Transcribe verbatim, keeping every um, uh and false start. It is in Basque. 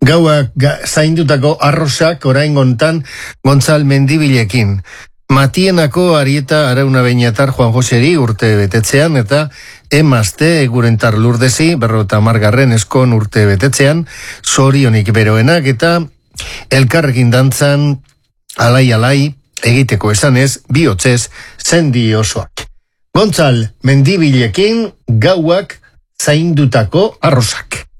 Gauak ga, zaindutako arrosak orain gontan Gontzal Mendibilekin. Matienako Arieta Arauna Beñatar Juan Joseri urte betetzean eta emazte egurentar Lurdesi berrota margarren eskon urte betetzean zorionik beroenak eta elkarrekin dantzan alai alai egiteko esanez bihotzez zendi osoak. Gontzal Mendibilekin gauak zaindutako arrosak.